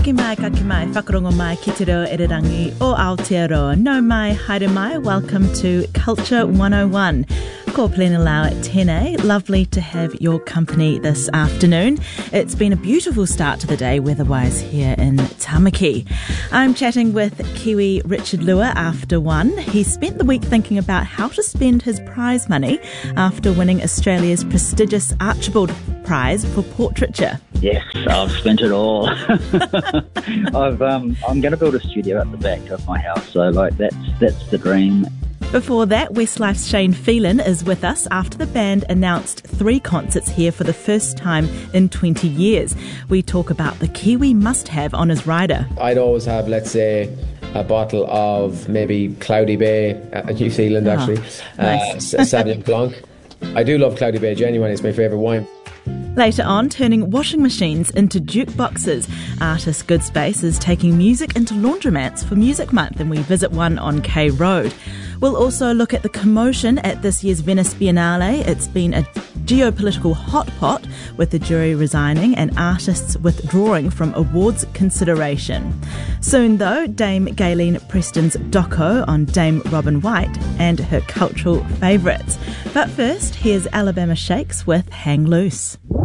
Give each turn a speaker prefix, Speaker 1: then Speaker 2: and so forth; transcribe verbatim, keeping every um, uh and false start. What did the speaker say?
Speaker 1: Hiki mai, kaki mai, whakarongo mai, ki te reo ererangi o Aotearoa. No mai, haere mai, welcome to Culture one oh one. Ko plena lau tēnei, lovely to have your company this afternoon. It's been a beautiful start to the day weather-wise here in Tamaki. I'm chatting with Kiwi Richard Lua after one. He spent the week thinking about how to spend his prize money after winning Australia's prestigious Archibald Prize for portraiture.
Speaker 2: Yes, I've spent it all. I've um, I'm going to build a studio at the back of my house, so like that's that's the dream.
Speaker 1: Before that, Westlife's Shane Phelan is with us after the band announced three concerts here for the first time in twenty years. We talk about the Kiwi must-have on his rider.
Speaker 3: I'd always have, let's say, a bottle of maybe Cloudy Bay, uh, New Zealand
Speaker 1: oh,
Speaker 3: actually,
Speaker 1: nice.
Speaker 3: uh, Sauvignon Blanc. I do love Cloudy Bay, genuinely, it's my favourite wine.
Speaker 1: Later on, turning washing machines into jukeboxes. Artist Goodspace is taking music into laundromats for Music Month, and we visit one on K Road. We'll also look at the commotion at this year's Venice Biennale. It's been a geopolitical hot pot, with the jury resigning and artists withdrawing from awards consideration. Soon, though, Dame Gayleen Preston's doco on Dame Robin White and her cultural favourites. But first, here's Alabama Shakes with Hang Loose.